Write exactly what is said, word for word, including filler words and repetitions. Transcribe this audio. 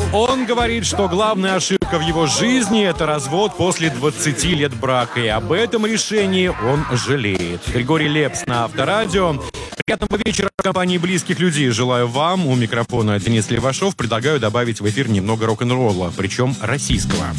Он говорит, что главная ошибка в его жизни – это развод после двадцати лет брака. И об этом решении он жалеет. Григорий Лепс на Авторадио. Приятного вечера в компании близких людей желаю вам. У микрофона Денис Левашов. Предлагаю добавить в эфир немного рок-н-ролла, причем российского.